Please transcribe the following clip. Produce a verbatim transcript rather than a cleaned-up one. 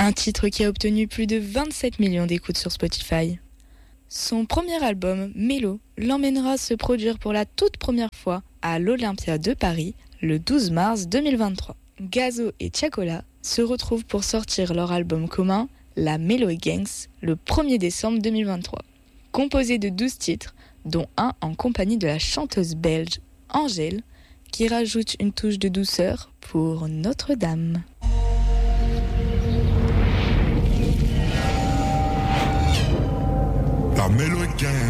Un titre qui a obtenu plus de vingt-sept millions d'écoutes sur Spotify. Son premier album, Mélo, l'emmènera se produire pour la toute première fois à l'Olympia de Paris le douze mars deux mille vingt-trois. Gazo et Tiakola se retrouvent pour sortir leur album commun, La Mélo Gangs, le premier décembre deux mille vingt-trois. Composé de douze titres, dont un en compagnie de la chanteuse belge Angèle, qui rajoute une touche de douceur pour Notre-Dame. La Mélo Gangs.